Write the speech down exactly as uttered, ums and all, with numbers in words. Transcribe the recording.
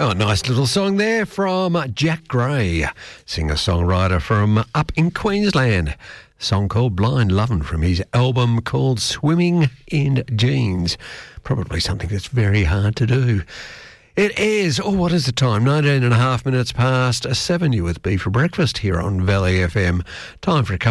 Oh, nice little song there from Jack Gray, singer-songwriter from up in Queensland. Song called Blind Lovin' from his album called Swimming in Jeans. Probably something that's very hard to do. It is, oh, what is the time? nineteen and a half minutes past seven. You with B for breakfast here on Valley F M. Time for a couple